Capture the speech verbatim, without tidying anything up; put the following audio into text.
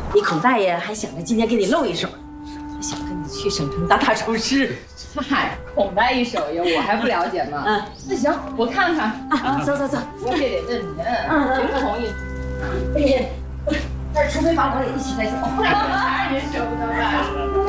你孔大爷还想着今天给你露一手，想跟你去省城打打厨师。 嗨，孔大爷手艺我还不了解吗？嗯，那行，我看看啊，走走走， 我也得问您， 嗯， 您不同意？ 哎呀，那除非把我也一起带走， 还是您舍不得吧？